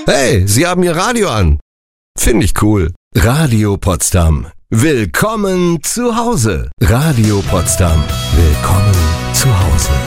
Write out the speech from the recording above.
Hey, Sie haben Ihr Radio an. Finde ich cool. Radio Potsdam. Willkommen zu Hause. Radio Potsdam. Willkommen zu Hause.